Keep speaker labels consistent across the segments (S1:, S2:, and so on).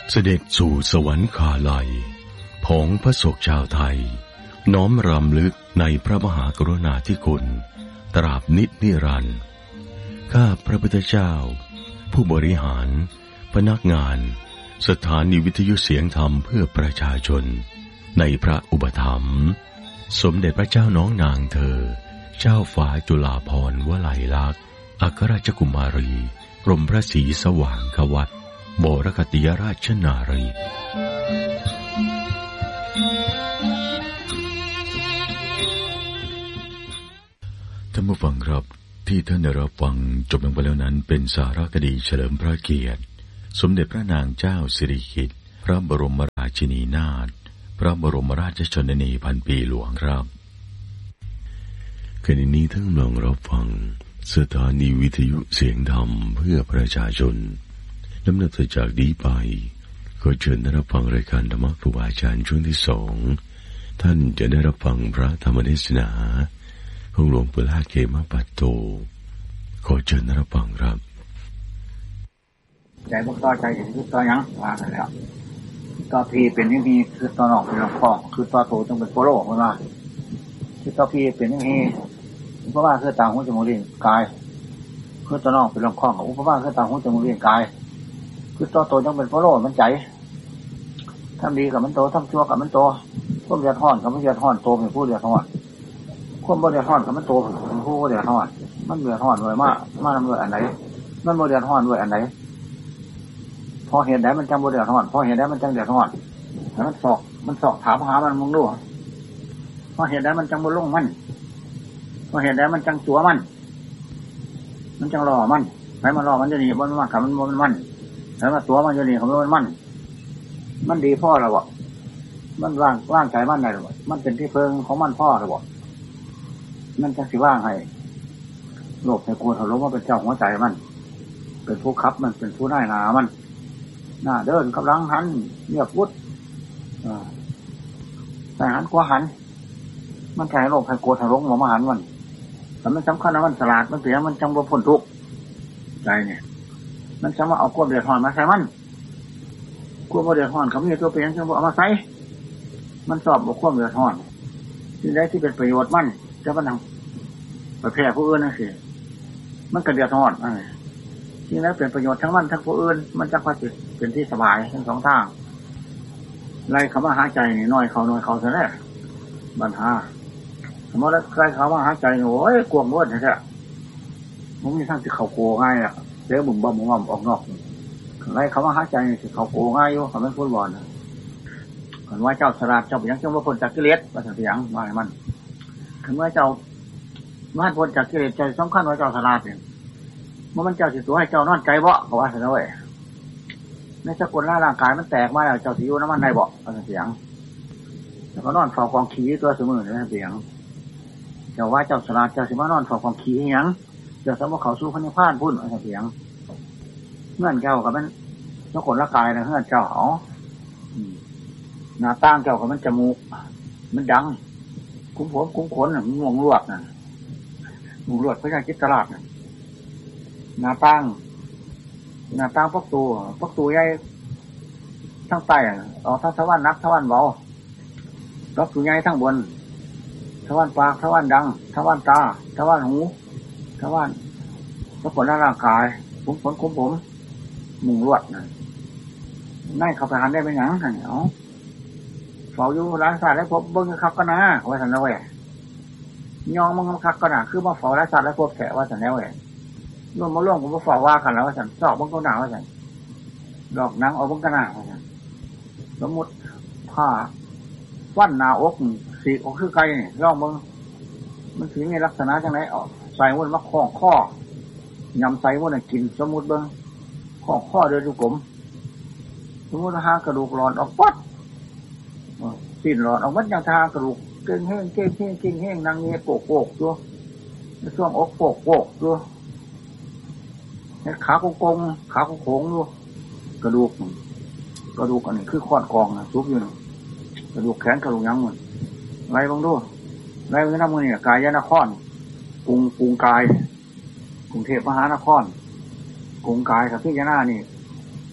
S1: เสด็จสู่สวรรคาลัยผองพระศกชาวไทยน้อมรำลึกในพระมหากรุณาธิคุณตราบนิจนิรันดร์ข้าพระพุทธเจ้าผู้บริหารพนักงานสถานีวิทยุเสียงธรรมเพื่อประชาชนในพระอุปถัมภ์สมเด็จพระเจ้าน้องนางเธอเจ้าฟ้าจุฬาภรณ์วลัยลักษณ์อัครราชกุมารีกรมพระศรีสว่างควัตรบรคติยราชนารีท่านผู้ฟังครับที่ท่านได้รับฟังจบลงไปแล้วนั้นเป็นสารคดีเฉลิมพระเกียรติสมเด็จพระนางเจ้าสิริกิติ์พระบรมราชินีนาถพระบรมราชชนนีพันปีหลวงครับขณะนี้ท่านกำลังรับฟังสถานีวิทยุเสียงธรรมเพื่อประชาชนลำดับจากนี้ไปขอเชิญท่านรับฟังรายการธรรมะครูบาอาจารย์ช่วงที่2ท่านจะได้รับฟังพระธรรมเทศนาของหลวงปู่ล่าเขมปัตโตขอเชิญท่านรับฟังครับ
S2: ใจพวกต่อใจคือต่อยังว่ากันแล้วต่อพีเป็นยังมีคือต่อนอกเป็นลำคลองคือต่อโตต้องเป็นโปโลเพราะว่าคือต่อพีเป็นยังมีเพราะว่าคือตาหูจมูกลิ้นกายคือต่อนอกเป็นลำคลองอุปมาคือตาหูจมูกลิ้นกายคือต่อโตต้องเป็นโปโลมันใจทำดีกับมันโตทำชั่วกับมันโตพวกเดือดร้อนกับมันเดือดร้อนโตเป็นผู้เดือดร้อนคนบ่เดือดร้อนกับมันโตเป็นผู้เดือดร้อนมันเดือดร้อนด้วยมากทำด้วยอันไหนมันบ่เดือดร้อนด้วยอันไหนพอเห็นได้มันจังบ่เดือดร้อนพอเห็นได้มันจังเดือดร้อนแล้วมันสอกถามหามันมึงดูพอเห็นได้มันจังบ่ลงมันพอเห็นได้มันจังตัวมันจังรอมันไหนมันรอมันจะหนีมันมากกับมันแล้วมาตัวมันจะหนีของมันดีพ่อเราบ่มันว่างใจมันได้หรอมันเป็นที่เพิงของมันพ่อเราบ่มันจะสิว่างให้โลภในกลัวทะลุว่าเป็นเจ้าหัวใจมันเป็นผู้ขับมันเป็นผู้ได้นามันหน้าเดินกำลังหันเงียบวุดแต่หันกว่าหันมันใจโลภให้กลัวทะลุมาหันมันแต่มันสำคัญนะมันฉลาดมันเสียมันจังบ่พ้นทุกข์ใจเนี่ยมันจะมาเอาก้นเดือดร้อนมาใส่มันก้นเดือดร้อนเขามีตัวเป็นจังบ่เอามาใส่มันสอบบกก้นเดือดร้อนที่ได้ที่เป็นประโยชน์มันจะมันทำไปแพร่ผู้อื่นนั่นสิมันก็เดือดร้อนอะไรที่นั้นเป็นประโยชน์ทั้งมันทั้งผู้อื่นมันจะพอจิตเป็นที่สบายทั้งสองทางไล่เขามาหาใจนี่น้อยเขาซะแล้วปัญหาสมมติว่าใครเขามาหาใจโอ้ยกวงล้วนแท้ๆมันมีทั้งที่เขาโกง่ายอ่ะเดี๋ยวบุ่มบ่มออกนอกไล่เขามาหาใจที่เขาโกง่ายอยู่เขาไม่พูดบ่อนเหมือนว่าเจ้าสลัดเจ้าเป็นยังเจ้าว่าคนจากกิเลสมาถึงอย่างว่ามันถึงว่าเจ้าว่านพ้นจากกิเลสใจสำคัญว่าเจ้าสลัดเนี่ยเมื่อมันเจ้าสิตัวให้เจ้านอนใจเบาเขาว่าเสนอไว้ในสกุลร่างกายมันแตกมาแล้วเจ้าสิวน้ำมันในเบาเสียงแล้วก็นอนเฝ้ากองขี้ตัวเสมอเนี่ยเสียงเจ้าว่าเจ้าสลัดเจ้าสิมานอนเฝ้ากองขี้ยังเจ้าสมมติเขาสู้พระนิพพานพุ่นเสียงเงื่อนเจ้ากับมันสกุลร่างกายนะเงื่อนเจ้าเขาหน้าตั้งเจ้ากับมันจมูกมันดังคุ้มผมคุ้มขนมันงวงลวดนะงวงลวดพระเจ้าจิตตลาดนะหน้าตั้งพักตูใหญ่ทั้งใต้เอาทั้งทวารนักทวารเบาพักตูใหญ่ทั้งบนทวารปากทวารดังทวารตาทวารหูทวารสกุลร่างกายคุ้มผมมุงลวดนะนั่นเขาไปหันได้เป็นอย่างนั้นเนาะเฝ้าอยู่ร้านสัตว์แล้วพบเบิ้งคักก็นะว่าสันแล้วเว้ยยองมึงคักก็นะคือมาเฝ้าร้านสัตว์แล้วพบแฉว่าสันแล้วเว้ยร่วมมาร่วมผมก็ฝ่าว่ากันแล้วว่าสันสอบบังก็หนาว่าสันดอกนังเอาบังก็หนาว่าสันสมมติผ้าฟันหนาอกสีอกคือไก่เนี่ยร่องมึงมันถือมีลักษณะจังไหนออกใส่วนมาข้อยำใส่วนกินสมมติเบิ้งข้อเดินดูกลมสมมติหากระดูกหลอดออกปัดสิ้นหลอดออกมัดอย่างทากระดูกเก่งแห้งนางเงี้ยโปกตัวช่วงอกโปกตัวขาโค้งดูกระดูกอันนี้คือข้อนกองนะซุปอยู่กระดูกแขนกระดูกยังมันไรบ้างดูไรบ้างน้ำมือเนี่ยกายยานครกรุงกายกรุงเทพมหานครกรุงกายกับพี่ยานานี่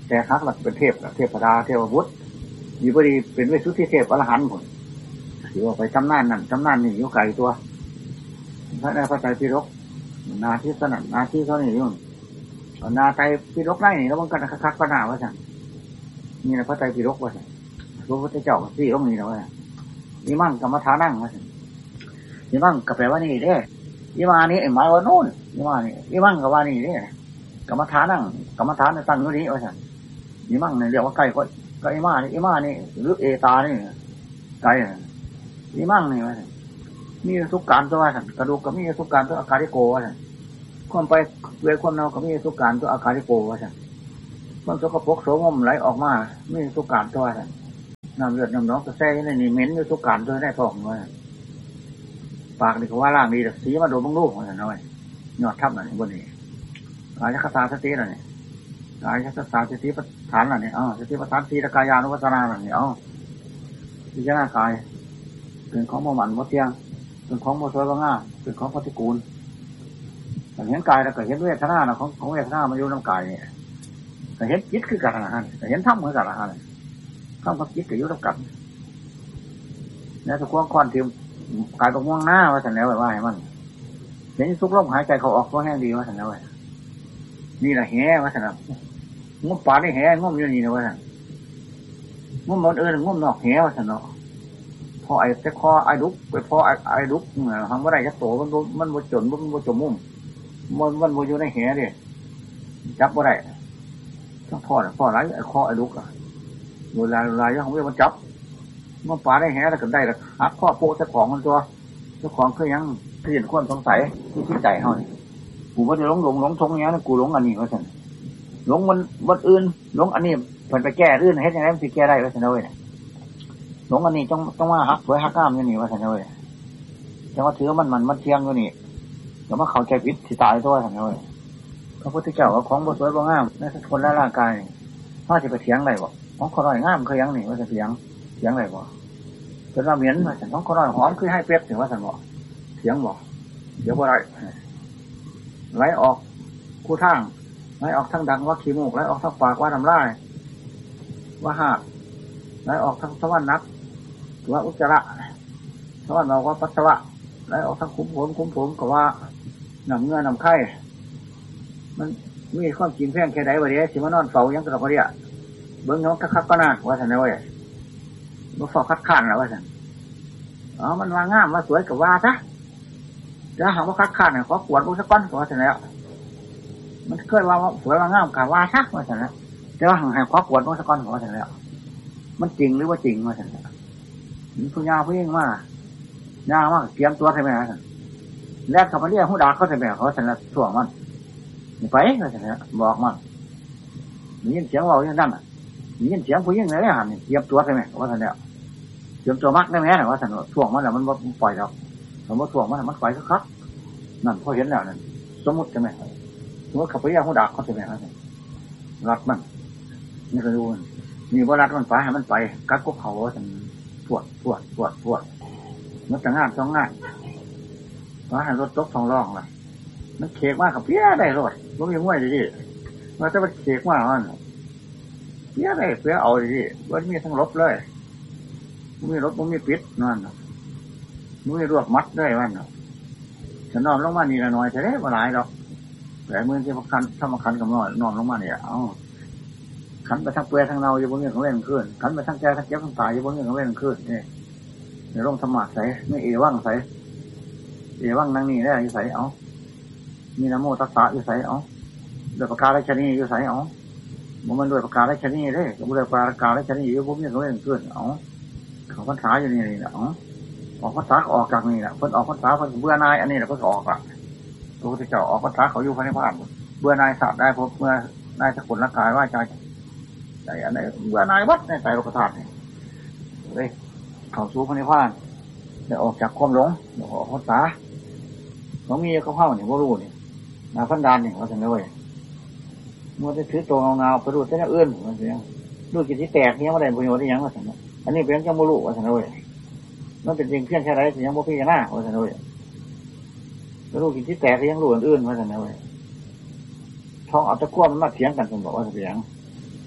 S2: แต่ฮักหลักเป็นเทพเทพดาเทวบุตรมีพอดีเป็นวิสุทธิเทพอรหันต์ผลถือว่าไปจำนานนั่นจำนานนี่อยู่ไกลตัวพระในพระไตรปิฎกนาที่สนั่นนาที่เขานี่ยุ่งนาไตรปิฎกได้นี่แล้วมันก็คักปัญหาว่าสั่งนี่นะพระไตรปิฎกว่าสั่งพระพุทธเจ้าที่ต้องมีนะว่านี่มั่งกรรมฐานนั่งว่าสั่งนี่มั่งก็แปลว่านี่เด้ยี่มานี่หมายว่าโน่นยี่มานี่ยี่มั่งกับว่านี่เด้กรรมฐานนั่งกรรมฐานตั้งอยู่นี้ว่าสั่งยี่มั่งเนี่ยเรียกว่าไก่ก็ยี่มานี่หรือเอตานี่ไก่ยี่มั่งนี่ว่าสั่งมีทุกการตัวว่าสั่งกระดูกก็มีทุกการตัวอาการที่โกว่าสั่งความไปเวความเน่าก็มีทุกการตัวอาการที่โกว่าสั่งมันสกปรกโสมมไหลออกมามีทุกการตัวว่าสั่งน้ำเลือดน้ำน้องกระแสนี่เหม็นอยู่ทุกการตัวได้ท้องว่าปากนี่ก็ว่าล่างดีแต่สีมาโดนบ้างลูกว่าสั่งน้อยยอดทับหน่อยบนนี้กายคตาสติหน่อยกายคตาสติประธานหน่อยสติประธานสีตะกายานุปัสสนาหน่อยพิจารณากายเป็นของโมมันโมเทียงเป็นของโมสวยบางง่าเป็นของปฏิกูลแต่เห็นกายแล้วก็เห็นเวทนาของเวทนามันอยู่น้ำกายเนี่ยแต่เห็นจิตคือการอาหารแต่เห็นธรรมคือการอาหารธรรมกับจิตก็อยู่น้ำกันแล้วทุกความควันทีมกายตรงม่วงหน้าว่าสันแล้วว่าให้มันเห็นสุกลมหายใจเขาออกก็แห้งดีว่าสันแล้วนี่แหละแห่ว่าสันงุ้มปลาได้แห่งุ้มอยู่นี่นะว่าสันงุ้มบนงุ้มนอกแห่ว่าสันเนาะพอไอ้แต่คอไอ้ดุกไปพอไอ้ดุกทำว่าได้จะโตมันบ่จนมันบ่จมมุ่มมันบ่อยู่ในแห่ดิจับว่าได้ต้องทอดพ่อไรไอ้คอไอ้ดุกเวลาย่างของมันจับมันปลาได้แห่แล้วก็ได้แล้วหักข้อโป๊ะเจ้าของมันตัวเจ้าของคือยังเห็นคนสงสัยที่คิดใจเขาเนี่ยกูว่าจะหลงทงอย่างนี้กูหลงอันนี้ว่าสันหลงมันอื่นหลงอันนี้เพิ่นไปแก้อื่นให้ยังไงมันสิแก้ได้ว่าสันเลยหลงอันนี้ต้องมาหักสวยหักงามอย่างนี้ว่าสันเลยจะมาถือมันเที่ยงอยู่นี่จะมาเข้าใจผิดสิตายตัวสันเลยพระพุทธเจ้าของบ่สวยบ่งามนั่นคือคนละร่างกายพ่อจะไปเถียงได้บ่ของคนน้อยงามคือยังนี่ว่าจะเถียงได้บ่เป็นว่าเหม็นว่าสันของคนน้อยหอมคือให้เปรียบถึงว่าสันบ่เถียงบ่เดี๋ยวบ่ได้ไหลออกคู่ทางไหลออกทั้งดังว่าขี้มูกไหลออกทั้งปากว่าน้ำลายว่าหากไหลออกทั้งสวรรค์นักว่าอุจจาระสวรรค์เราว่าปัสสาวะไหลออกทั้งคุ้มผมก็ว่าหนำเงื่อหนำไข่มันมีความกินแพงแค่ไหนวะเดี๋ยวสิมานอนเฝ้ายังกระเพาะเดียเบิ้งน้องคักก็น่าว่าสันนะเว้ยมันฟอกคัดข้านแล้วว่าสันมันว่างามว่าสวยกับว่าซะแล้วหาว่าคัดข้านเนี่ยขอกวดบุษก้อนว่าสันแล้วมันเคยว่าสวยว่างามกับว่าซะว่าสันแล้วแต่ว่าหาขอกวดบุษก้อนว่าสันแล้วมันจริงหรือว่าจริงว่าสันแล้วมันผู้ยาผู้ยิ่งมากยามากเตรียมตัวใช่ไหมฮะแรกเขาไปเรียกผู้ด่าเขาใช่ไหมเขาสันแล้วถ่วงมันไปว่าสันแล้วบอกมันมีเสียงเราอย่างนั้นมีเสียงผู้ยิ่งเลยฮะนี่เตรียมตัวใช่ไหมว่าสันแล้วเตรียมตัวมักได้ไหมว่าสันถ่วงมันแล้วมันปล่อยเราสมมติถ่วงมันปล่อยครับนั่นพอเห็นแล้วนั่นสมมติใช่ไหมสมมติเขาไปเรียกผู้ด่าเขาใช่ไหมครับรัดมันนี่ก็ดูนี่ว่ารัดมันไปให้มันไปกัดกุ๊กเขาสันปวดมันจะง่ายต้องง่ายว่าให้รถตกทองร่องเลยมันเขกมากกับเพี้ยได้รถรถยังง่วยดิมันจะมันเขกมากมันเพี้ยได้เพี้ยเอาดิมันมีทั้งรถเลยมันมีรถมันมีปิดนั่นมันมีรวบมัดได้มันฉันนอนลงมานี่ละน้อยแต่ได้มาหลายหรอกแต่เมื่อที่คันถ้ามาคันกับนอนลงมาเนี่ยขันไปทั้งเปลือยทั้งเนาอยู่บนเงื่อนของเล่นขึ้นขันไปทั้งแก่ทั้งเจ็บทั้งตายอยู่บนเงื่อนของเล่นขึ้นนี่ในร่มธรรมะใส่ไม่เอว่างใส่เอว่างนั่งนี่ได้อยู่ใส่มีน้ำโมตัสสะอยู่ใส่ด้วยประกาศชนีอยู่ใส่มันด้วยประกาศชนีเลยกับด้วยประกาศชนีอยู่บนเงื่อนของเล่นขึ้นเขาพรรษาอยู่นี่นะออกพรรษาออกจากนี่แหละเพิ่นออกพรรษาเพิ่นเบื่อนายอันนี้แหละเพิ่นออกอ่ะตัวที่เจ้าออกพรรษาเขาอยู่ภายในบ้านเบื่อนายสาบได้พบเมื่อนายสกุลร่างกายว่าใจอันไหนเบื่อนายวัดในใจโลกธาตุนี่เลยเขาสู้ภายในบ้านจะออกจากความหลงออกพรรษาเขามีเขาเข้าเนี่ยว่ารู้นี่นาพันดานนี่ว่าถึงเลยมันจะถือตัวเงาไปดูเส้นอื่นว่าถึงดูจิตที่แตกนี้ว่าได้ประโยชน์ได้ยังว่าถึงอันนี้เป็นจังโมลุว่าถึงเลยมันเป็นจริงเพี้ยนแค่ไรถึงยังโมพี่กันหน้าว่าถึงเลยแล้วดูจิตที่แตกยังรู้อื่นว่าถึงเลยท้องเอาตะกั่วมันมาเถียงกันผมบอกว่าเสียง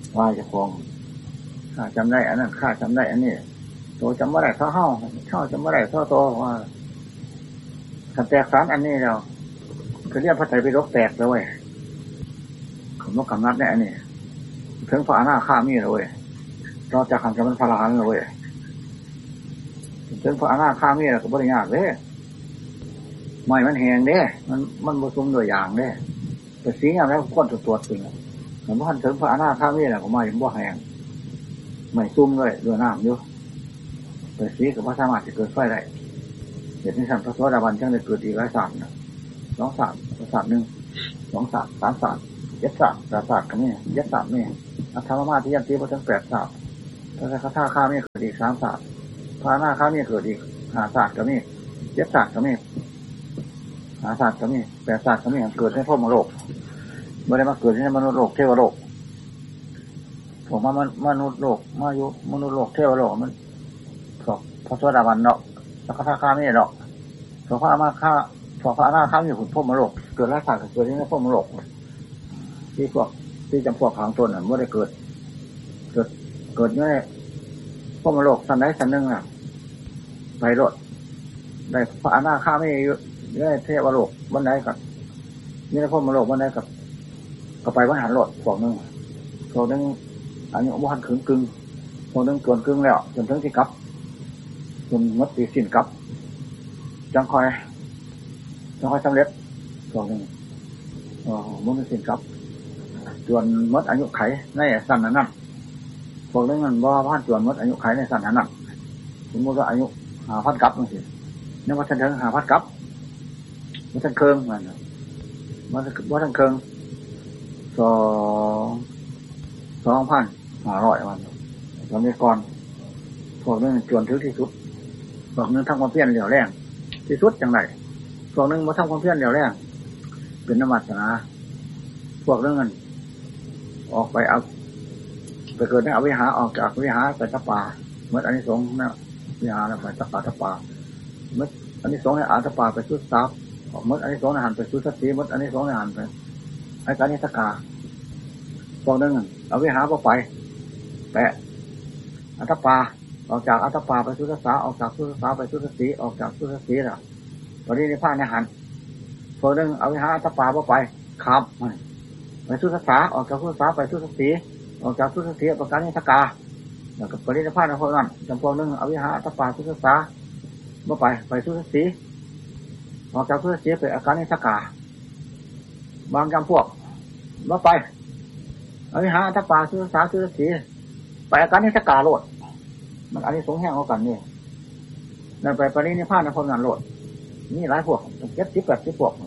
S2: ว่าจะฟ้องข้าจำได้อันนั้นข้าจำได้อันนี้โตจำว่าได้เท่าเฮ้าจำว่าได้เท่าโตว่าขันแตกสารอันนี้เราคือเรียกพระไตรปิฎกแตกเลยขมนกกำนัดเนี่ยอันนี้ถึงพระอนาคามีเลยเราจะขันกับมันพระอรหันต์เลยถึงพระอนาคามีเราก็บริญญาเลยไม่มันแหงเด้มันผสมด้วยอย่างเด้แต่สีอย่างแล้วก้นตัวจริงเหมือนว่าถึงพระอนาคามีเราก็ไม่บ่แหงไม่ซุ่มเลยด้วยน้ำอยู่แต่สีกับพระสามารถจะเกิดไฟได้เดี๋ยวนี้สั่งพระโสดาบันจังได้เกิดอีกหลายศาสตร์นะ2 ศาสตร์ศาสตร์ 1 2 ศาสตร์ 3 ศาสตร์ 7 ศาสตร์ศาสตร์กันนี่7 ศาสตร์นี่อัตถมาที่ยันตีพระทั้ง8 ศาสตร์พระคาถาข้ามีเกิดอีก3 ศาสตร์พระนาข้ามีเกิดอีก5 ศาสตร์กันนี่7 ศาสตร์กันนี่5 ศาสตร์กันนี่8 ศาสตร์กันนี่เกิดในพรหมโลกไม่ได้มาเกิดในมนุษย์โลกเทวโลกผมว่ามนุษย์โลกมาอยู่มนุษย์โลกเทวโลกมันพระโสดาบันเนาะสักคาข้าไม่เนาะพระพระมาข้าพระอนาคามีผลพรหมโลกเกิดราชาเกิดในพรหมโลกที่จำพวกขางตนไม่ได้เกิดในพรหมโลกสันใดสันหนึ่งน่ะไปรถได้พระอนาคามีอยู่ในเทวโลกวันไหนกับนี่ในพรหมโลกวันไหนกับก็ไปวันหันรถพวกนึงอันนี้อวหันขึงกึ่งพวกนึงเกินกึ่งแล้วจนถึงที่กับจนมัดตีสิ้นกับจังคอยสำเร็จพวกนึงมันไม่สิ้นกับจนมัดอายุไขในสั้นนั้นพวกนึงมันว่าพันจนมัดอายุไขในสั้นนั้นสมมติว่าอายุ5,000 กับนั่นสินึกว่าท่านถึง5,000 กับว่าท่านเคืองว่าท่านเคือง2,500 วันตอนนี้ก่อนพวกนึงจวนถึงที่สุดพวกนึงทำความเพียรเหลี่ยวแรงที่สุดจังไรพวกนึงมาทำความเพียรเหลี่ยวแรงเป็นนมัสนาพวกนึงมันออกไปเอาไปเกิดในอวิหารออกจากวิหารไปทัพป่าเมื่ออันนี้สงนะวิหารไปทัพป่าเมื่ออันนี้สงในอาทัพป่าไปสุดทรัพย์เมื่ออันนี้สงในหันไปสุดสติเมื่ออันนี้สงในหันไปไอ้การนิสกาพวกนึงเอาวิหารไปแปะอัตตปาออกจากอัตตปาไปสุทธสาออกจากสุทธสาไปสุทธสีออกจากสุทธสีล่ะตอนนี้ในภาคในหันพวกนึงเอาวิหารอัตตปาไปครับไปสุทธสาออกจากสุทธสาไปสุทธสีออกจากสุทธสีประการนิสกาแล้วก็ปรินิพพานในพวกนั้นจำพวกนึงเอาวิหารอัตตปาสุทธสาไปสุทธสีออกจากสุทธสีไปอาการนิสกาบางจำพวกไปเอาวิหารอัตตปาสุทธสาสุทธสีไปอาการนิสกาโลดมันอันนี้สงแห้งเอากันนี่นั่นไปปรินิพพานในพวกนั้นโลดนี่หลายพวก70-80 พวก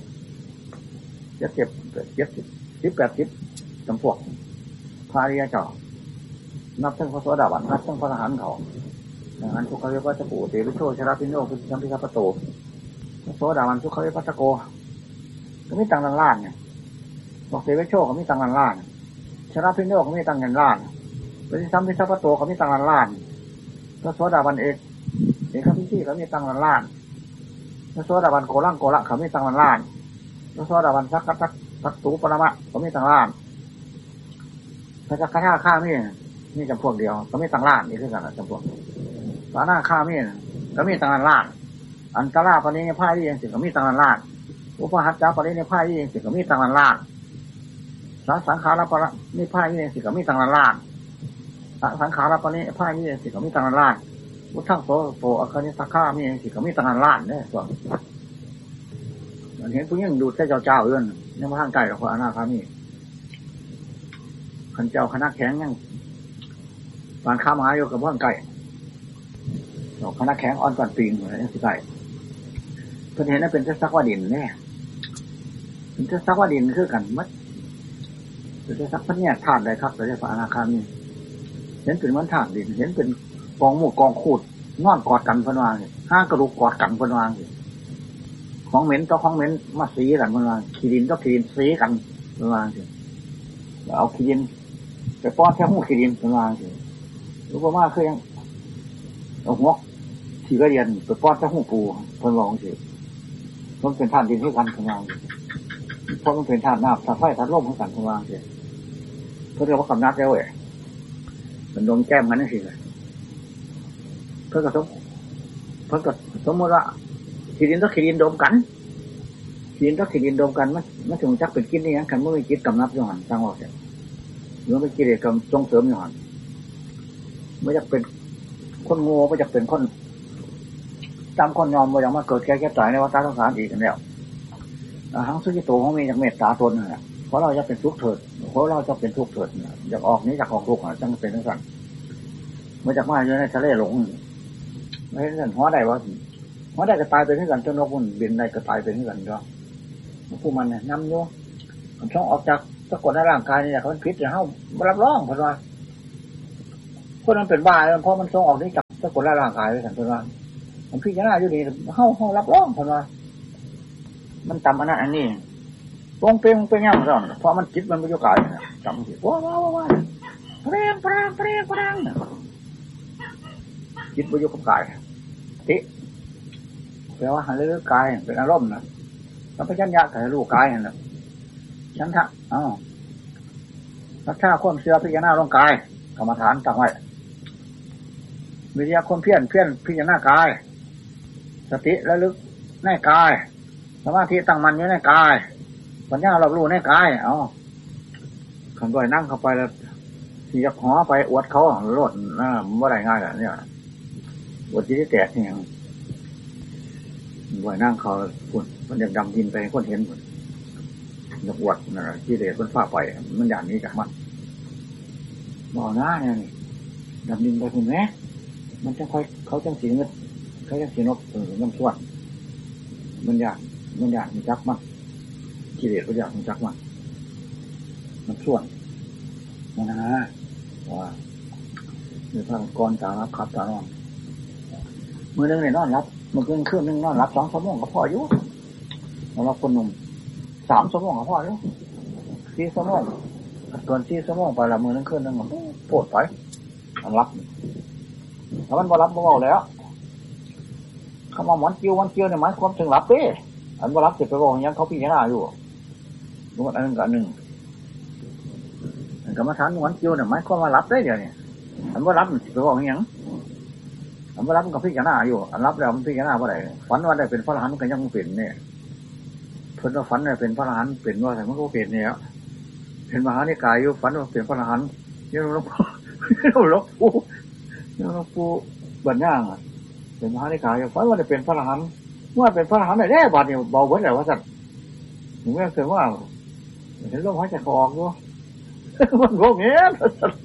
S2: 10-80จำพวกพาริยเจ้านับทั้งพระโสดาบันนับทั้งพระอรหันต์เขาอย่างนั้นทุกขเวปัสสปุเตวิโชชราปิโนพุทธัมพิทัปโตพระโสดาบันทุกขเวปัสสโกก็มีตังค์ล้านเนี่ยบอกเตวิโชเขามีตังค์ล้านชราปิโนเขามีตังค์ล้านพุทธัมพิทัปโตเขามีตังค์ล้านพระโสดาบันเอกพิธีเขามีตังค์ล้านพระโสดาบันโกลังเขามีตังค์ล้านพระโสดาบันสักตูปรมะเขามีตังค์ล้านพระจักรข้ามีจำพวกเดียวเขามีตังค์ล้านนี่คือกันจำพวกพระหน้าข้ามีเขามีตังค์ล้านอันตราปณิในไพ่ที่ยังสิเขามีตังค์ล้านอุปหัตถ์ปณิในไพ่ที่ยังสิเขามีตังค์ล้านสังขารปณิในไพ่ที่ยังสิเขามีตังค์ล้านสังขารปณิไพ่ที่ยังสิเขามีตังค์ล้านพุทธังโสโตอคานิสักข้ามียังสิเขามีตังค์ล้านเนี่ยส่วนเห็นผู้ยิ่งดูดเจ้าเอื้อนยังมาทางไกลกับพระอนาคามีขันเจ้าคณะแข็งยังปานข้ามหาอยู่กับพระไก่คณะแข็งอ่อนก่อนปีนอะไรนี่สิไก่เพื่อนเห็นนั่นเป็นเจ้าซักวดินเนี่ยเป็นเจ้าซักวดินคือกันมัดเป็นเจ้าซักพันเนี่ยธาตุใดครับแต่พระอนาคามีเห็นเป็นมันธาตุดินเห็นเป็นกองหมู่กองขูดนอนกอดกันพนวางห้างกระดูกกอดกันพนวางของเหม็นก็ของเหม็นมาสีกันพนวางขี้ดินก็ขี้ดินสีกันพนวางเอาขี้ดินไปป้อนแค่หูขี้ดินพนวางรู้ว่ามาคือยังเอาหัวขี่กระเดียนไปป้อนแค่หูปูพนวางมันเป็นธาตุดินที่กันพนวางเพราะมันเป็นธาตุน้ำธาตุไฟธาตุลมของกันพนวางเพื่อเรียกว่ากำนัดแล้วเป็นดมแก้มกันนั่นสิเลยเพื่อสมมติว่าขีดินต้องขีดินดมกันขีดินต้องขีดินดมกันมันถึงจักเป็นกินนี่กันเมื่อมีกิจกำนับย้อนสร้างออกเนี่ยหรือไม่กิเลสกำส่งเสริมย้อนไม่จะเป็นคนโง่ไม่จะเป็นคนตามคนยอมว่าอย่างมาเกิดแก่ตายในวัฏสงสารอีกกันแล้วหังสุจิโตของมีจากเมตตาตนน่ะเพราะเราจะเป็นทุกข์เถิดเพราะเราจะเป็นทุกข์เถิดอยากออกนี้จากของทุกข์จังเป็นทั้งสั้นมาจากมาอยู่ในทะเลหลงไม่เห็นหัวได้ว่าหัวได้ก็ตายไปทั้งกันจนนกมันบินได้ก็ตายไปทั้งกันก็ผู้มันเนี่ยนำโยมันช่องออกจากสะกดในร่างกายนี่เขาพิษจะเข้ารับรองเพราะว่าคนมันเป็นบ้าเพราะมันช่องออกนี้จากสะกดในร่างกายไปกันเพราะว่ามันพิจารณาอยู่ดีเข้ารับรองเพราะว่ามันจำอันนั้นอันนี้วงเป็นย่างร้อนเพราะมันจิตมันไม่ยุกายจำสิว้าวเปรี้ยงจิตไม่ยุกกายติแปลว่าหันเรื่องกายเป็นอารมณ์นะแล้วพยัญชนะแต่รู้กายนะฉันทะรักษาความเชื่อพิจารณาร่างกายกรรมฐานตั้งไว้วิทยาความเพี้ยนพิจารณากายสติระลึกในกายสมาธิตั้งมันอยู่ในกายปัญญาเรารู้ในกายขันด้วยนั่งเข้าไปแล้วที่จะหอไปอวดเขาโลดไม่ได้ง่ายแบบนี้อวดที่แตกนี่ด้วยนั่งเขาคนมันยังดำดินไปคนเห็นคนอยากอวดที่เด็กคนฟ้าไปมันอย่างนี้จากมันบ่อหน้าเนี่ยดำดินไปคุณแม่มันจะค่อยเขาจังสีเงินเขาจังสีนกน้ำส่วนมันอยากมันจักมันกิเลสก็อยากมันจักมันส่วนมันนะว่าในพระกรตารับขับตานอนมือนึงเนี่ยนอนรับมือคืนนึงนอนรับ2 ชั่วโมงก็พออยู่สำหรับคนหนุ่ม3 ชั่วโมงก็พออยู่4 ชั่วโมงเกิน4 ชั่วโมงไปละมือนึงคืนนึงมันปวดไปมันรับแล้วมันบ่รับบ่เบาแล้วคำว่าหมอนกิ้วเนี่ยหมายความถึงรับเด้อันบ่รับเสร็จไปบอกยังเขาพิจารณาอยู่รู้อันนึงกับนึงกรรมฐานหมอนกิ้วเนี่ยหมายความว่ารับได้เดี๋ยวนี้อันบ่รับไปบอกยังอันบ่รับมันก็พิจารณาอยู่อันรับแล้วมันพิจารณาว่าไหนฝันว่าได้เป็นพระอรหันต์ก็ยังเป็นเนี่ยเพิ่นว่าฝันได้เป็นพระอรหันต์เป็นว่าแต่มันก็เป็นเนี่ยเป็นมหานิกายอยู่ฝันว่าเป็นพระอรหันต์ยังหลวงปู่บัญญัติเป็นมหานิกายฝันว่าจะเป็นพระอรหันต์ว่าเป็นพระอรหันต์ได้บาดเนี่ยเบาเบิดแล้วว่าสัตว์ถึงแม้เกิดว่าเห็นลมหายใจออกด้วยมันโง่เงี้ย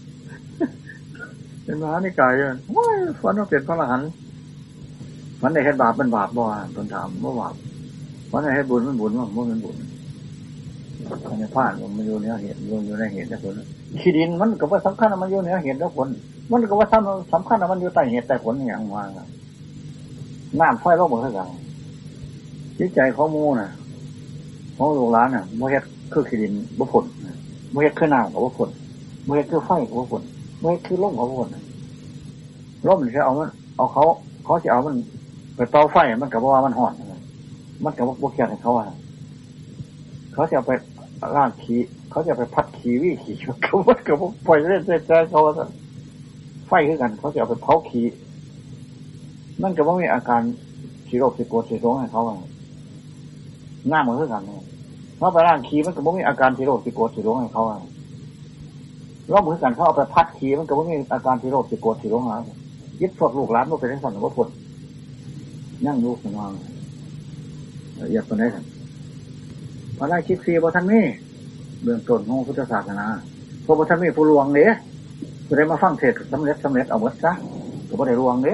S2: เป็นมหานิกายว่าฝันว่าเป็นพระอรหันต์ฝันได้เห็นบาปเป็นบาปบ่ตนถามว่าบาปฝันได้เห็นบุญมันบุญว่ามันบุญอันนี้พลาดมันอยู่เนื้อเหตุอยู่ในเหตุและผลขี้ดินมันก็ว่าสำคัญมันอยู่เนื้อเหตุและผลมันก็ว่าสำคัญมันอยู่ใต้เหตุใต้ผลอย่างว่าน้ำไฟร่มหมดทั้งอย่างจิตใจข้อมูลน่ะของโรงร้านน่ะโมเฮ็ดคือขี้ดินบ่ผลโมเฮ็ดคือน้ำกับบ่ผลโมเฮ็ดคือไฟกับบ่ผลโมเฮ็ดคือร่มกับบ่ผลร่มจะเอามันเอาเขาจะเอามันไปเตาไฟมันกับว่ามันห่อนมันกับบ่เกี่ยวกับเขาเขาจะไปล่างขี้เขาจะไปพัดขี้วิขี้เขามันกับปล่อยเล่นใจเขาไฟคือกันเขาจะเอาไปเผาขี้มันก็บ่มีอาการขี้โรคขี้ปวดขี้ร้องให้เขาหน้าเหมือนกันเนี่ยเพราะไปร่างขี้มันก็บ่มีอาการขี้โรคขี้ปวดขี้ร้องให้เขาแล้วเหมือนกันเขาเอาไปพัดขี้มันก็บ่มีอาการขี้โรคขี้ปวดขี้ร้องหายึดพวกลูกหลานมาเป็นทั้งสันว่าผลนั่งลูกนอนอยากเป็นได้พระราชิกซีบ่ท่านมีเบื้องต้นของพุทธศาสนาเพราะบ่ท่านมีผู้ลวงเด้จะได้มาฟังเทศสำเร็จเอาหมดซะก็บ่ได้ลวงเด้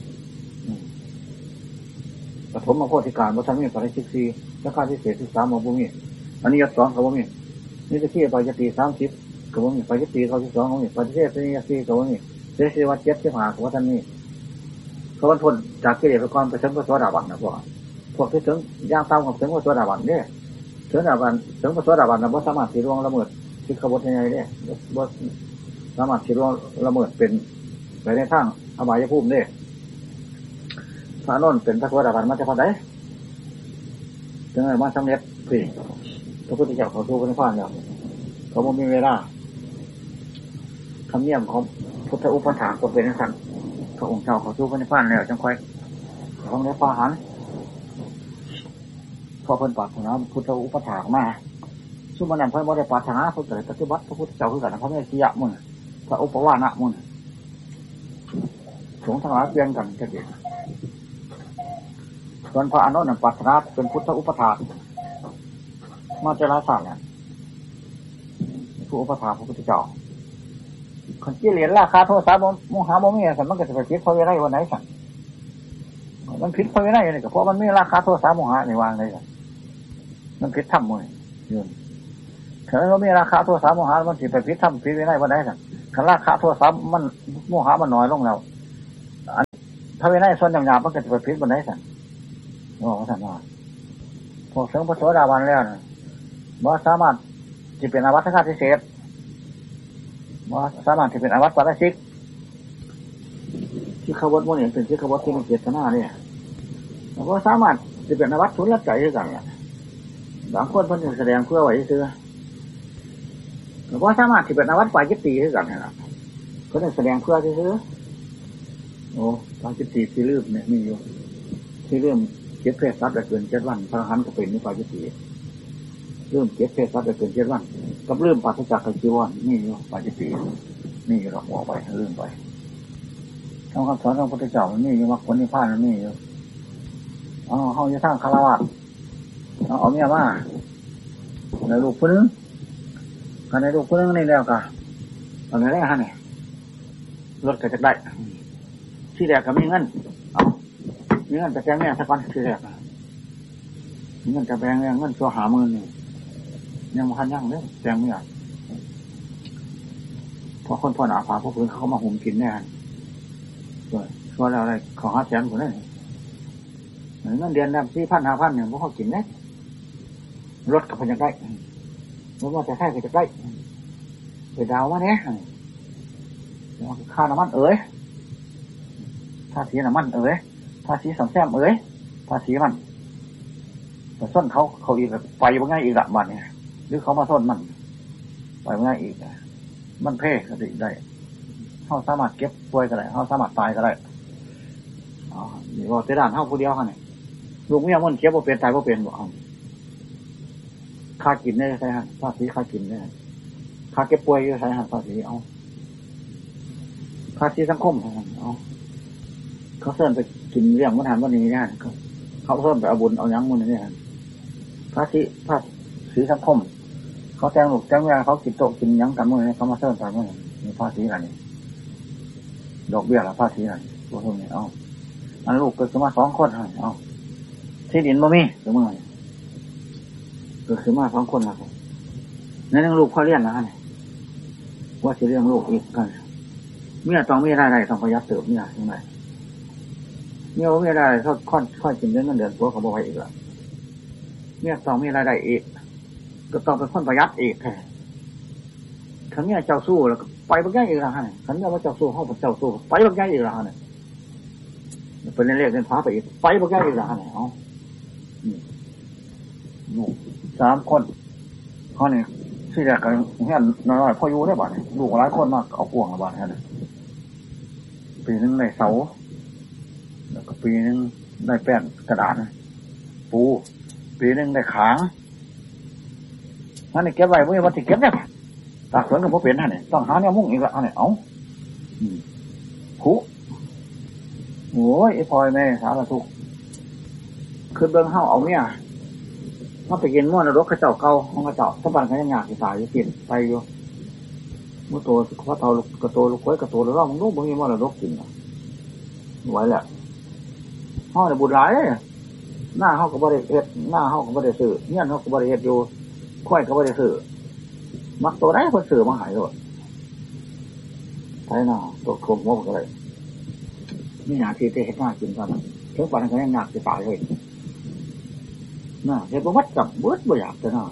S2: ปฐมโพธิการบ่ท่านมีพระราชิกซีและข้าพิเศษที่3ของบ่มีอันนี้ยศ2ก็บ่มีนี่จะที่ปยติ30ก็บ่มีปยติเขาที่2ก็บ่มีปยติที่4ก็บ่มีเสวัต7ที่5ก็บ่ท่านมีเขาพ้นจากกิเลสไปก่อนไปถึงพระโสดาบันนะพวกที่ถึงย่างตามกับถึงพระโสดาบันเนี่ยถึงพระโสดาบันนะบ่สามารถสิล่วงละเมิดที่ขบวนยังไงเนี่ยบ่สามารถสิล่วงละเมิดเป็นไปในทางอบายภูมิเนี่ยพระนนท์เป็นพระโสดาบันมาจากพระใดถึงไงมาสำเร็จพี่พระพุทธเจ้าเขาสู้พระนิพพานแล้วเขาบ่มีเวลาคำเนียมของพุทธอุปถากก็เป็นสั่นพระองค์เจ้าเขาสู้พระนิพพานแล้วจังค่อยของได้พาหันพอเพิ่นปรารถนาพุทธอุปถากมาสู้มันนั่นเพิ่นบ่ได้ปรารถนาเพิ่นก็เลยปฏิบัติพระพุทธเจ้าคือกันเขาไม่ได้สิยะมุ่นพระอุปวานะมุ่นสงฆ์ทั้งหลายเปลี่ยนกันจะเกิดส่วนพระอนุนปรารถนาเป็นพุทธอุปถากมาเจริญศาสตร์เนี่ยผู้อุปถากพระพุทธเจ้าคนที่เรียนราคาโทษสาบโมหะโมมีสันมันก็จะไปพิษพระวินัยวันไหนสันมันพิษพระวินัยนี่ก็เพราะมันไม่ราคาโทษสาโมหะในวางเลยสันมันพิษถ้ำมวยยืนถ้าเราไม่ราคาโทษสาโมหะมันสิไปพิษถ้ำพิษวินัยวันไหนสันถ้าราคาโทษสามันโมหะมันน้อยลงแล้วพระวินัยส่วนหยาบๆมันก็จะไปพิษวันไหนสันบอกว่าสันว่าพวกเสริมพระโสดาบันแล้วนะว่าสามารถจะเป็นอวัตถะพิเศษว่าสามารถที่เป็นอวัตปาราชิกที่ขวัตมันเห็นเป็นที่ขวัตที่มันเจตนาเนี่ยว่าสามารถจะเป็นอวัตทุนละใจด้วยกันเนี่ยบางคนเพิ่นแสดงเพื่อไว้ซื้อว่าสามารถที่เป็นอวัตปาจิตติด้วยกันเนี่ยนะเพิ่นแสดงเพื่อซื้อโอ้ปาจิตติที่ลืมเนี่ยมีอยู่ที่ลืมเก็บเพศทรัพย์ได้เกิน7 วันพระหันก็เป็นนิพพาจิตติเริ่มเก็บเพศทรัพย์ได้เกิน7 วันกับเริ่มปราศจากกจีวรนี่อยู่ปาจิตตินี่เราบอกไปเริ่มไปทั้งคำสอนของพระพุทธเจ้ามันนี่อยู่มรรคผลนิพพานมันนี่อยู่เขาจะสร้างคารวะเอาเมียมาในลูกคนนึงกันในลูกคนนึงนี่แล้วกันตอนนี้ได้ฮะเนี่ยรถก็จะได้ที่แรกก็มีเงินมีเงินจะแจ้งแม่สักวันที่แรกมีเงินจะแบ่งเงินชั่ว50,000นี่ยังมันยังเลยแจ้งไม่ได้พอคนพ่อหนาผาพวกพื้นเขามาหุ่มกินแน่ช่วยแล้วอะไรขอ500,000คนเลยเงินเดือน4,000 5,000เนี่ยพวกเขากินได้รถกับพยังได้รถว่าจะใช่ก็จะได้ไปดาวมาเนี่ยค่าน้ำมันภาษีน้ำมันภาษีสำแซมภาษีมันแต่ส้นเขาอีกไปว่าง่ายอีกละบัดเนี่ยหรือเขามาส้นมันไปว่าง่ายอีกมันเพ่ก็ได้เขาสามารถเก็บป่วยก็ได้เขาสามารถตายก็ได้นี่ว่าเตด่านเขาผู้เดียวเขาเนี่ยลูกเมียมันเก็บว่าเป็นตายว่าเป็นบ่ค่ากินได้ใช่ฮะภาษีค่ากินได้ค่าเก็บป่วยได้ใช่ฮะภาษีเอาภาษีสังคมเอาเขาเสริมไปกินเรื่องวัฒนธรรมวันนี้เนี่ยเขาเสริมไปเอาบุญเอายั้งมันนี่ภาษีสังคมเขาแจ้งลูกแจ้งเวลาเขากินโต๊ะกินยั้งกันมื่อนี้เขามาเสริมไปมื่อนี้มีภาษีอะไรนี่ดอกเบี้ยละภาษีอะไรตัวพวกนี้เอาอันลูกเกิดขึ้นมา2 คนเอาที่ดินบ่มีหรือเมื่อไงเกิดขึ้นมา2 คนนะครับนั่นเรื่องลูกพ่อเลี้ยงนะเนี่ยว่าจะเรื่องลูกอีกกันเมียต้องมีรายได้ต้องประหยัดเติมเนี่ยยังไงเมียมีรายได้เขาค่อยกินเงินเดือนตัวเขาบอกไว้อีกละเมียต้องมีรายได้อีกก็ต้องเป็นคนประหยัดอีกแท้ขันเมียเจ้าสู้แล้วไปบักย่างอีกละฮะขันเมียว่าเจ้าสู้เขาเป็นเจ้าสู้ไปบักย่างอีกละฮะเนี่ยเป็นเรียกเงินฟ้าไปอีกไปบักย่างอีกละฮะเนี่ยเอา3 คนเขาเนี่ยที่แรกกันเงี้ยน้อยๆพออยู่ได้บ้างลูกหลายคนมากเอาพวงละบ้างเนี่ยปีนึงได้เสาแล้วก็ปีนึงได้แป้นกระดาษปูปีนึงได้ขางนั่นนี่เก็บไว้เมื่อวันที่เก็บเนี่ยตากฝนกับพวกเป็นเนี่ยต้องหาเนี่ยมุ่งอีกละเนี่ยเอาผู้โอ้ยไอ้พลอยแม่สารทุกคือเบิ้งเฮาเอาเนี่ยมาไปกินม้วนนรกกระเจ้าเก่าของกระเจ้าถ้าบ้านเขายังอยากจะตายจะกินไปอยู่มื่อโตพระเท่ากระโตลูกไว้กระโตแล้วมึงรู้บางทีม้วนนรกกินไว้แหละห้องเนี่ยบุญหลายหน้าห้องก็บริเวณหน้าห้องก็บริเวณเงี้ยห้องก็บริเวณอยู่ค่อยก็บริเวณมักตัวได้คนสื่อมาหายเลยใช่หน้าตัวโคมงบก็เลยนี่หนาที่เตะเห็ดหน้ากินตอนนั้นเท่าปันเขายังหนักจะตายเลยน่าเห็ดวัดกับเบิดบ่อยากจะน่า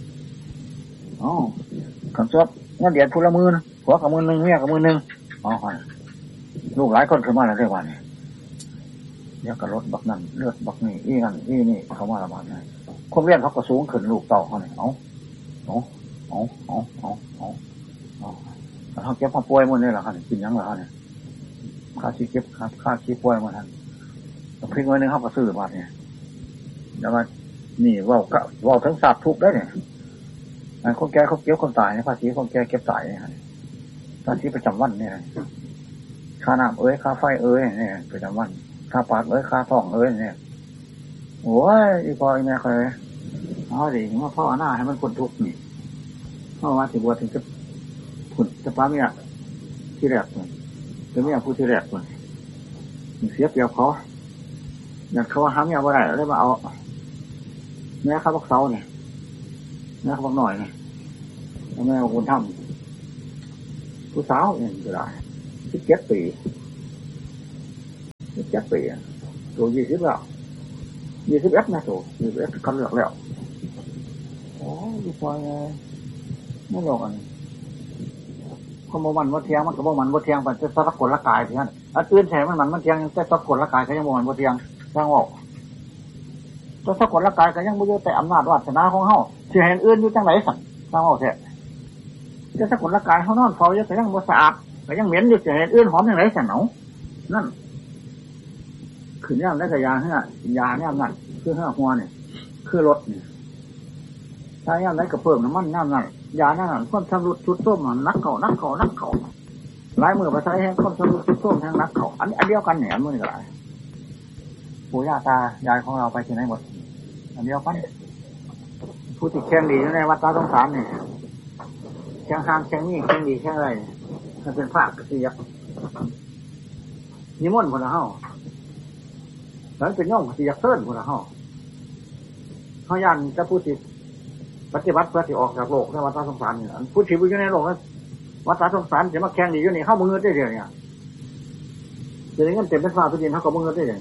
S2: คำชอบงั้นเดี๋ยวพูดละมือนะหัวกับมือนึงเมียกับมือนึงลูกหลายคนขึ้นมาแล้วเรียกว่านี่เดี๋ยวกับรถบักนั่นเลือดบักนี่นั่นนี่เขามาละบาดเลยคนเลี้ยงเขาก็สูงขึ้นลูกเต่าเขาเนี่ยเขาเก็บเขาป่วยหมดเลยเหรอครับกินยังเหรอเนี่ยค่าชีเก็บค่าชีป่วยหมดท่านพริกไว้นึงเขาก็ซื้อบาทเนี่ยแล้วมานี่ว่าทั้งสาบทุกได้เนี่ยคนแก่เขาเก็บคนตายเนี่ยภาษีคนแก่เก็บตายเนี่ยภาษีประจำวันเนี่ยค่าน้ำค่าไฟเนี่ยประจำวันค่าปาดค่าท่องเนี่ยโอ้ยอีพออีแม่เคยเอาดิว่าพ่อหน้าให้มันคนทุกข์นี่พ่อว่าถึงบัวถึงจะผุดจะป้าเมียที่แรกเลยจะเมียผู้ที่แรกเลยเสียเปรียบเขาอยากเขาว่าหาเมียบ่ได้เลยมาเอาแม่ข้าพวกเสาเนี่ยแม่ข้าพวกหน่อยเนี่ยแม่คนทำผู้สาวเนี่ยก็ได้17 ปีตัว20แล้ว21นะตัว21คันเลือกแล้วโอ้ยพอไงไม่หลอกอันก็บ่มันบ่เที่ยงมันก็บ่มันบ่เที่ยงไปจะสักคนละกายเท่านั้นอันอื่นแฉมันเที่ยงแต่สักคนละกายก็ยังบ่มันบ่เที่ยงทางออกแต่สักคนละกายก็ยังบ่อยู่แต่อำนาจวาสนาของเฮาสิให้อื่นอยู่จังได๋สั่นทางออกแท้แต่สักคนละกายเฮานอนเฝ้าอยู่ก็ยังบ่สะอาดก็ยังเหม็นอยู่สิให้อื่นหอมจังได๋สั่นเนาะนั่นขึ้นย่ำได้กับยาเนี่ยนั่นคือหัวเนี่ยคือรถเนี่ยถ้าย่ำได้กับเพิ่มน้ำมันย่ำนั่นยานั่นความชำรุดชุดส้มนักเข่าหลายมือไปใช้แห้งความชำรุดชุดส้มแห้งนักเข่าอันเดียวกันเนี่ยมือก็หลายปู่ย่าตายายของเราไปที่ไหนหมดอันเดียวกันผู้ติดแข่งดีในวัดตาสงสารเนี่ยแข่งห้างแข่งนี่แข่งดีแข่งอะไรมันเป็นภาคกษียักษ์นิมนต์คนละเฮ้าแล้วเป็นย่อมสิอยากเทินคนละเขายันจะพูดสิปฏิบัติเพื่อที่ออกจากโลกในวัฏสงสารนี่พูดสิอยู่ในโลกนั้นวัฏสงสารจะมาแข่งดีอยู่นี่เข้ามือได้เดียวเนี่ยจะได้เงินเต็มเป็นฟ้าเป็นดินเขาก็มือได้เดียว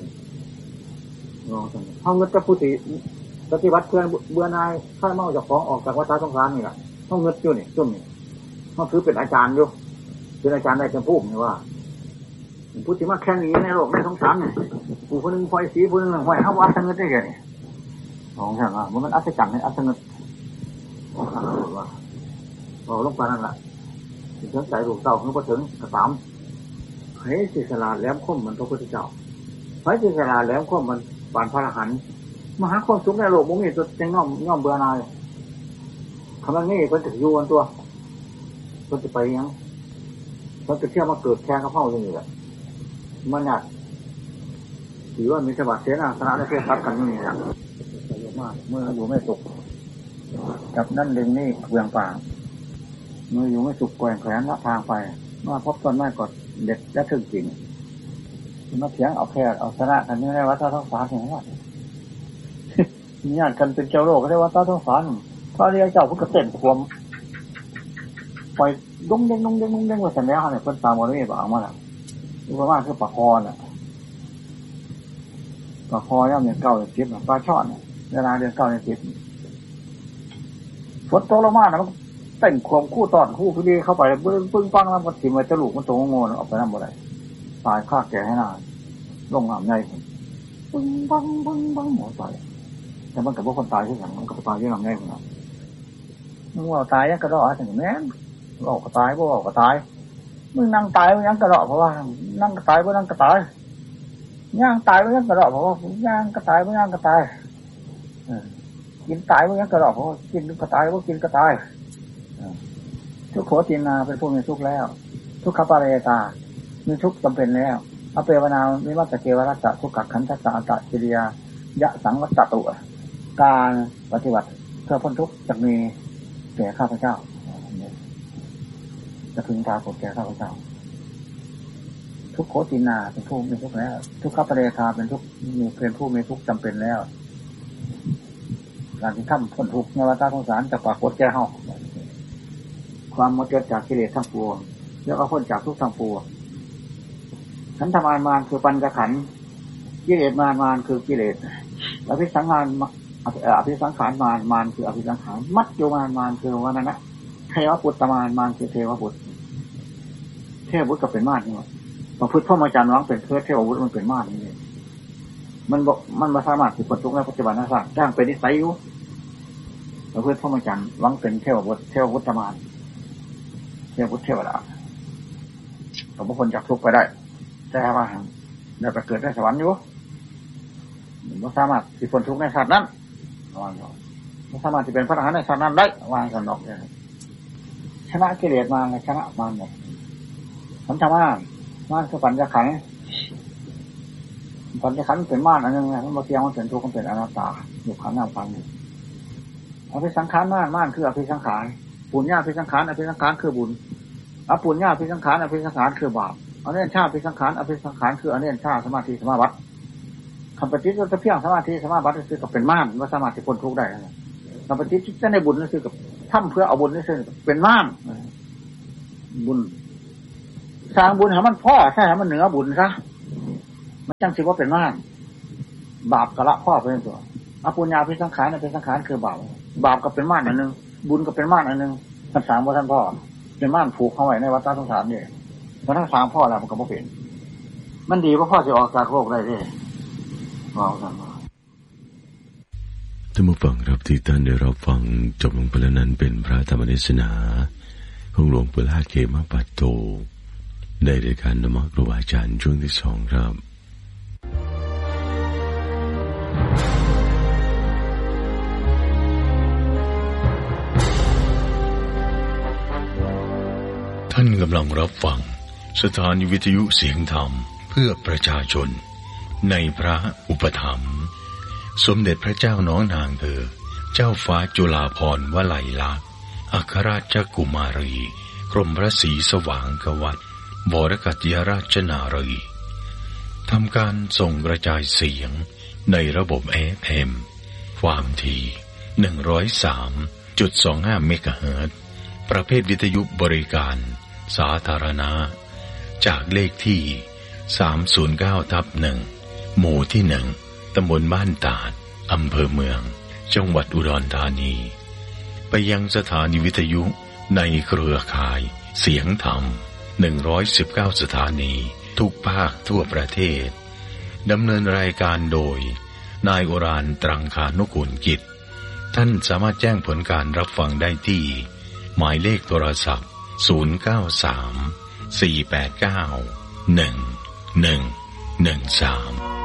S2: เขาเงินจะพูดสิปฏิบัติเพื่อเบื่อนายข้าเมาจากของออกจากวัฏสงสารนี่แหละเขาเงินอยู่นี่จุ่มนี่เขาถือเป็นอาจารย์อยู่เป็นอาจารย์ได้เป็นผู้นี่ว่าพูดถึงว่าแข่งนี้ในโลกในสงสารเนี่ยผู้คนหนึ่งไฟสีผู้หนึ่งไฟห้าวอัศเงินได้ไงเนี่ยของฉันว่ามันอัศจรรย์ในอัศเงินว่าลงไปนั่นแหละถึงใจลูกเต่าเขาพอถึงกระตำให้ศิษลาแหลมคมมันพระพุทธเจ้าให้ศิษลาแหลมคมมันปานพระอรหันต์มหาความสุขในโลกมุ่งมีตัวเจงย่อมเบื่อนายคำนั้นนี่ก็จะอยู่วันตัวก็จะไปยังก็จะเที่ยวมาเกิดแค่กระเพราอย่างนี้แหละมันหนักถือว่ามีฉบับเสนาสนะและเพศทับกันนี่นะเยอะมากเมื่ออยู่ไม่สุขกับนั่นดึงนี่เวียงป่าเมื่ออยู่ไม่สุขแกว่งแขนละทางไปมาพบต้นไม้กอดเด็ดและถึงจริงมาเถียงเอาแพร่เอาชนะกันนี่ในวัดท้องฟ้าเห็นว่าญาติกันเป็นเจ้าโลกก็ได้วัดท้องฟ้าพระเรียเจ้าพุทธเต้นความปล่อยดุ้งเด้งว่าสัญญาเนี่ยเพิ่นตามมาด้วยบ้างมาแล้วรู้ว่าคือปลาคอน่ะปลาคอย่ำอย่างเก่าอย่างจิบปลาช่อนเวลาเดือนเก่าอย่างจิบฝนตกลงมานะมันแต่งความคู่ตอนคู่พอดีเข้าไปปึ้งปังแล้วมันถิ่มมันจะหลุกมันโตงงออกไปน้ำบ่ได้ตายฆ่าแก่ให้นานลงน้ำใหญ่ปึ้งปังหมดไปแต่มันกับพวกคนตายที่อย่างมันก็ตายที่น้ำใหญ่คนนั้นมึงว่าตายยังกระโดดถึงแม้ออกก็ตายพวกออกก็ตายมึงนั่งตายมึงยังกระโดดเพราะว่านั่งก็ตายเพราะนั่งก็ตายย่างตายมึงยังกระโดดเพราะว่าย่างก็ตายมึงย่างก็ตายกินตายมึงยังกระโดดเพราะกินก็ตายเพราะกินก็ตายทุกโขตินาเป็นผู้มีทุกข์แล้วทุกขปาเรตามีทุกข์จำเป็นแล้วอเปวนาวิมัตตเกวรัสสะทุกขขันธัสสะอัตตะกิริยายะสังวัตตตุการปฏิบัติเพื่อพ้นทุกข์จะมีแก่ข้าพเจ้าจะพึงปรากฏแก่ข้าพเจ้าทุกโขตินาเป็นผู้มีทุกข์แล้วทุกขปาเรตาเป็นทุกมีเป็นผู้มีทุกข์จำเป็นแล้วการที่ทำพ้นทุกข์ในวัฏสงสารจะปรากฏแก่เฮาความหมดจดจากกิเลสทั้งปวงแล้วก็พ้นจากทุกข์ทั้งปวงขันธมารคือปัญจขันธ์กิเลสมารคือกิเลสอภิสังขารอภิสังขารมารคืออภิสังขารมัจจุมารคือวานะเทวปุตตมารคือเทวปุตเทวปุตก็เป็นมารนี่พระพุทธพระมจรรย์ร้องเป็นเพื่อเทวปุตมันเป็นมารนี่มันบอกมันมาสามารถที่พ้นทุกข์ในปัจจุบันศาสตร์จ้างเป็นนิสัยอยู่พระพุทธพระมจรรย์ร้องเป็นเทวปุตตมารเทวปุตเทวดากับบุคคลจากทุกข์ไปได้แต่ว่าได้ไปเกิดในสวรรค์อยู่ไม่สามารถที่พ้นทุกข์ในชาตินั้นวางไม่สามารถที่เป็นพระอรหันต์ในชาตินั้นได้วางกันนอกเลยชนะกิเลสมาชนะมารหมดสัมภารม่านคือปัญญาขันธ์ปัญญาขันธ์เป็นม่านอันนึงมันมาเทียงมันเป็นทุกข์มันเป็นอนัตตาอยู่ขันธ์น้ำฟังอภิสังขารม่านคืออภิสังขารปุญญาอภิสังขารอภิสังขารคือบุญอปุญญาอภิสังขารอภิสังขารคือบาปอเนชาอภิสังขารอภิสังขารคืออเนชาสมาธิสมาบัติคำปฏิจจ์เพียงสมาธิสมาบัติคือกับเป็นม่านว่าสมาธิพ้นทุกข์ได้คำปฏิจจ์ในบุญนั่นคือกับทำเพื่อเอาบุญนี่คือเป็นม่านบุญสร้างบุญให้มันพ่อใช่ให้มันเหนือบุญซะมันจังสิว่าเป็นม่านบาปกะละพ่อเป็นตัวอปุญญาอภิสังขารอภิสังขารคือบาปบาปก็เป็นม่านอันนึงบุญก็เป็นม่านอันนึงท่านสามว่าท่านพ่อเป็นม่านผูกเข้าไว้ในวัฏสงสารนี่พอท่านสามพ่อแล้วมันก็บ่เป็นมันดีว่าพ่อจะออกจากโลกได้ด้วยว่ากันว่า
S1: ท่านผู้ฟังครับที่ท่านได้รับฟังจบลงไปแล้วนั้นเป็นพระธรรมเทศนาของหลวงปู่ล่าเขมปัตโตในรายการธรรมครูบาอาจารย์ช่วงที่2ครับท่านกำลังรับฟังสถานีวิทยุเสียงธรรมเพื่อประชาชนในพระอุปถัมภ์สมเด็จพระเจ้าน้องนางเธอเจ้าฟ้าจุฬาภรณ์วลัยลักษณ์อัครราชกุมารีกรมพระศรีสว่างกวัตรบรกัติยราชนารีทำการส่งกระจายเสียงในระบบ FM ความถี่ 103.25 เมกะเฮิรตซ์ประเภทวิทยุบริการสาธารณะจากเลขที่309/1หมู่ที่1ตำบลบ้านตาดอำเภอเมืองจังหวัดอุดรธานีไปยังสถานีวิทยุในเครือข่ายเสียงธรรม119สถานีทุกภาคทั่วประเทศดำเนินรายการโดยนายโอรานตรังคานุกูลกิจท่านสามารถแจ้งผลการรับฟังได้ที่หมายเลขโทรศัพท์093 489 1113